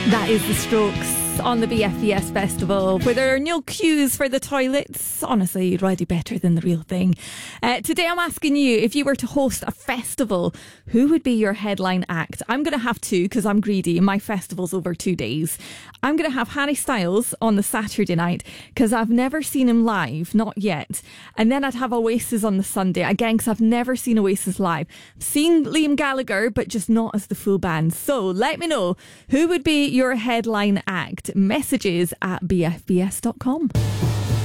That is The Strokes on the BFBS Festival, where there are no queues for the toilets. Honestly, you'd already better than the real thing. Today I'm asking you, if you were to host a festival, who would be your headline act? I'm going to have two because I'm greedy and my festival's over 2 days. I'm going to have Harry Styles on the Saturday night because I've never seen him live, not yet. And then I'd have Oasis on the Sunday, again, because I've never seen Oasis live. I've seen Liam Gallagher, but just not as the full band. So let me know, who would be your headline act? Messages at bfbs.com.